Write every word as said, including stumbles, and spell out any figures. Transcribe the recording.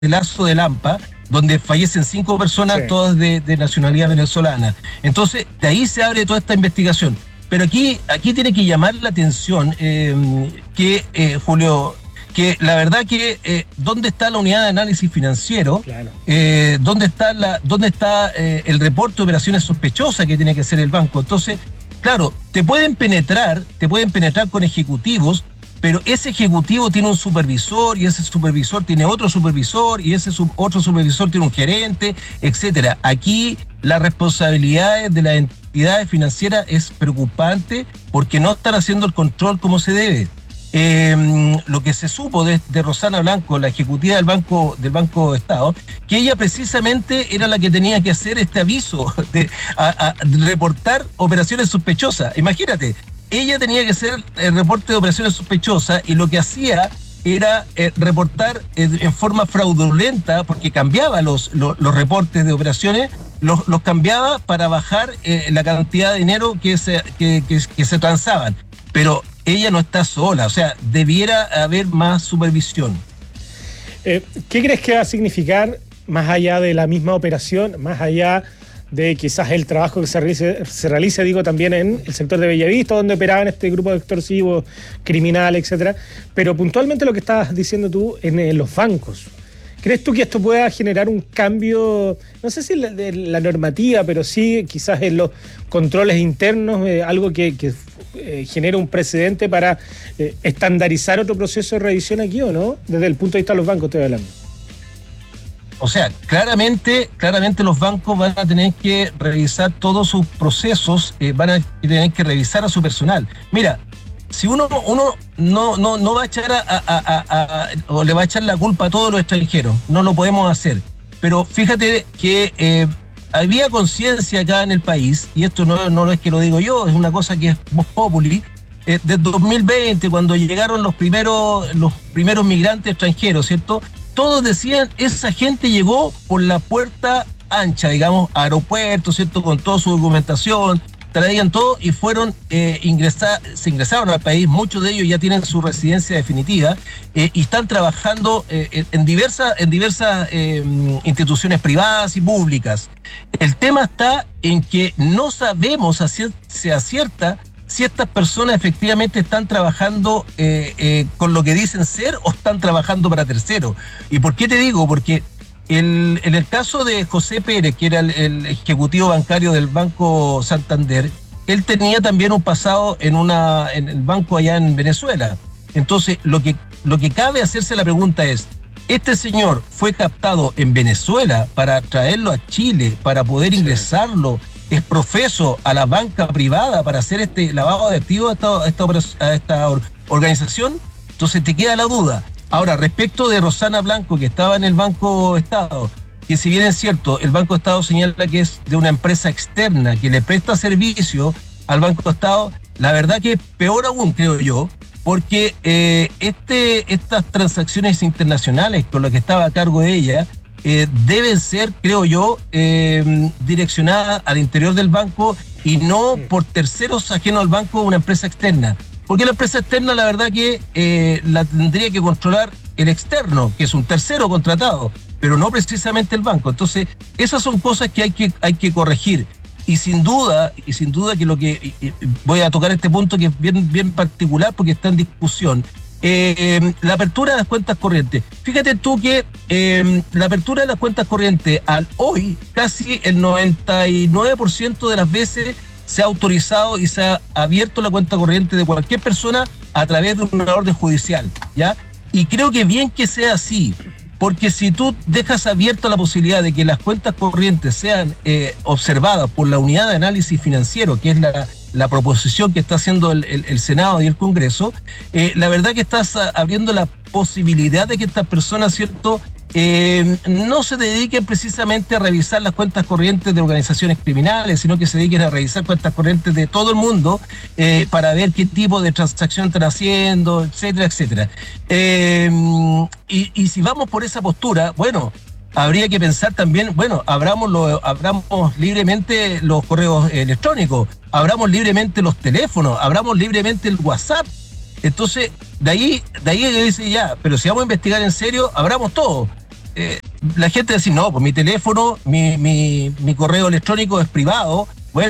Lazo de Lampa, donde fallecen cinco personas, sí, todas de, de nacionalidad venezolana. Entonces, de ahí se abre toda esta investigación. Pero aquí, aquí tiene que llamar la atención eh, que, eh, Julio, que la verdad que eh, ¿dónde está la unidad de análisis financiero? Claro. Eh, ¿Dónde está, la, dónde está eh, el reporte de operaciones sospechosas que tiene que hacer el banco? Entonces, claro, te pueden penetrar, te pueden penetrar con ejecutivos, pero ese ejecutivo tiene un supervisor y ese supervisor tiene otro supervisor y ese sub, otro supervisor tiene un gerente, etcétera. Aquí la responsabilidad de las entidades financieras es preocupante porque no están haciendo el control como se debe. Eh, lo que se supo de, de Rosana Blanco, la ejecutiva del Banco del Banco de Estado, que ella precisamente era la que tenía que hacer este aviso de, a, a, de reportar operaciones sospechosas. Imagínate. Ella tenía que hacer el reporte de operaciones sospechosas y lo que hacía era eh, reportar eh, en forma fraudulenta, porque cambiaba los, los, los reportes de operaciones, los, los cambiaba para bajar eh, la cantidad de dinero que se, que, que, que se transaban. Pero ella no está sola, o sea, debiera haber más supervisión. Eh, ¿Qué crees que va a significar, más allá de la misma operación, más allá de quizás el trabajo que se realice, se realice, digo, también en el sector de Bellavista, donde operaban este grupo de extorsivos, criminales, etcétera, pero puntualmente lo que estabas diciendo tú en, en los bancos? ¿Crees tú que esto pueda generar un cambio, no sé si de la, la normativa, pero sí quizás en los controles internos, eh, algo que, que eh, genere un precedente para eh, estandarizar otro proceso de revisión aquí, o no? Desde el punto de vista de los bancos estoy hablando. O sea, claramente, claramente los bancos van a tener que revisar todos sus procesos, eh, van a tener que revisar a su personal. Mira, si uno, uno no, no, no va a echar a, a, a, a, o le va a echar la culpa a todos los extranjeros, no lo podemos hacer. Pero fíjate que eh, había conciencia acá en el país, y esto no, no es que lo digo yo, es una cosa que es vox populi, eh, desde dos mil veinte, cuando llegaron los primeros, los primeros migrantes extranjeros, ¿cierto? Todos decían, esa gente llegó por la puerta ancha, digamos, aeropuerto, ¿cierto? Con toda su documentación, traían todo y fueron, eh, ingresar, se ingresaron al país, muchos de ellos ya tienen su residencia definitiva eh, y están trabajando eh, en diversas, en diversas eh, instituciones privadas y públicas. El tema está en que no sabemos a ciencia cierta si estas personas efectivamente están trabajando eh, eh, con lo que dicen ser o están trabajando para terceros. ¿Y por qué te digo? Porque el, en el caso de José Pérez, que era el, el ejecutivo bancario del Banco Santander, él tenía también un pasado en, una, en el banco allá en Venezuela. Entonces, lo que, lo que cabe hacerse la pregunta es, ¿este señor fue captado en Venezuela para traerlo a Chile, para poder ingresarlo, es profeso a la banca privada para hacer este lavado de activos a esta, a esta, a esta organización? Entonces te queda la duda. Ahora, respecto de Rosana Blanco, que estaba en el Banco Estado, que si bien es cierto, el Banco Estado señala que es de una empresa externa que le presta servicio al Banco Estado, la verdad que es peor aún, creo yo, porque eh, este, estas transacciones internacionales con las que estaba a cargo de ella, Eh, deben ser, creo yo, eh, direccionadas al interior del banco y no por terceros ajenos al banco, una empresa externa. Porque la empresa externa, la verdad que eh, la tendría que controlar el externo, que es un tercero contratado, pero no precisamente el banco. Entonces, esas son cosas que hay que, hay que corregir. Y sin duda, y sin duda que lo que y, y voy a tocar este punto que es bien, bien particular porque está en discusión. Eh, la apertura de las cuentas corrientes. Fíjate tú que eh, la apertura de las cuentas corrientes al hoy, casi el noventa y nueve por ciento de las veces se ha autorizado y se ha abierto la cuenta corriente de cualquier persona a través de una orden judicial, ¿ya? Y creo que bien que sea así, porque si tú dejas abierta la posibilidad de que las cuentas corrientes sean eh, observadas por la unidad de análisis financiero, que es la la proposición que está haciendo el, el, el Senado y el Congreso, eh, la verdad que estás abriendo la posibilidad de que estas personas, ¿cierto?, eh, no se dediquen precisamente a revisar las cuentas corrientes de organizaciones criminales, sino que se dediquen a revisar cuentas corrientes de todo el mundo eh, para ver qué tipo de transacción están haciendo, etcétera, etcétera. Eh, y, y si vamos por esa postura, bueno, habría que pensar también, bueno, abramos, lo, abramos libremente los correos electrónicos, abramos libremente los teléfonos, abramos libremente el WhatsApp. Entonces, de ahí, de ahí dice ya, pero si vamos a investigar en serio, abramos todo. Eh, la gente dice, no, pues mi teléfono, mi, mi, mi correo electrónico es privado